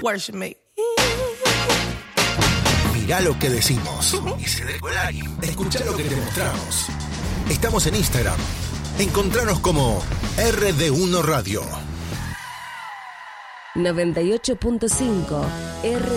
Worship me. Mirá lo que decimos. Y se descolari. Escuchá lo que te mostramos. Estamos en Instagram. Encontranos como RD1 Radio. 98.5 R